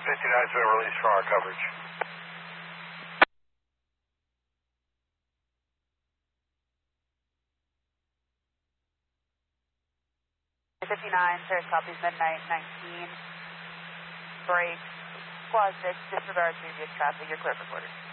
59's been released for our coverage. 59, Paris copies midnight 19. Break. Squad 6, disregard previous traffic. You're clear for quarters.